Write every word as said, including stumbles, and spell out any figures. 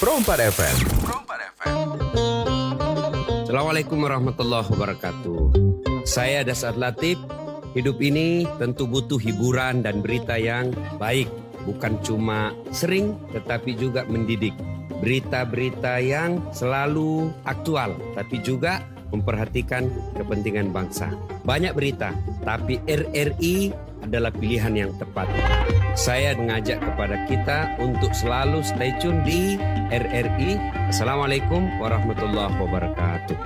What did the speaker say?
Pro empat F M. Assalamualaikum warahmatullahi wabarakatuh. Saya Dasar Latif. Hidup ini tentu butuh hiburan dan berita yang baik. Bukan cuma sering tetapi juga mendidik. Berita-berita yang selalu aktual tapi juga memperhatikan kepentingan bangsa. Banyak berita, tapi R R I adalah pilihan yang tepat. Saya mengajak kepada kita untuk selalu stay tune di R R I. Assalamualaikum warahmatullahi wabarakatuh.